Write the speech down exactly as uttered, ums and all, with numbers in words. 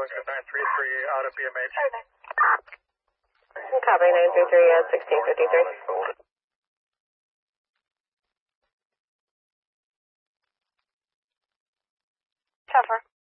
Washington nine three three out of B M H. Copy, nine three three at sixteen fifty-three. Tougher.